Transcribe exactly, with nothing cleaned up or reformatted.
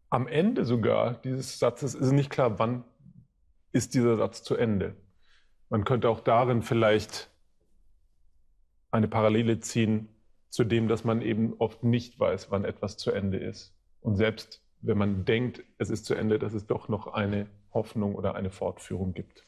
Am Ende sogar dieses Satzes ist nicht klar, wann ist dieser Satz zu Ende. Man könnte auch darin vielleicht eine Parallele ziehen zu dem, dass man eben oft nicht weiß, wann etwas zu Ende ist. Und selbst wenn man denkt, es ist zu Ende, dass es doch noch eine Hoffnung oder eine Fortführung gibt.